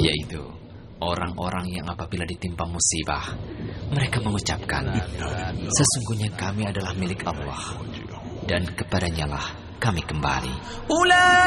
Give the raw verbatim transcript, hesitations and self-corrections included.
yaitu orang-orang yang apabila ditimpa musibah, mereka mengucapkan, sesungguhnya kami adalah milik Allah, dan kepadanya lah kami kembali.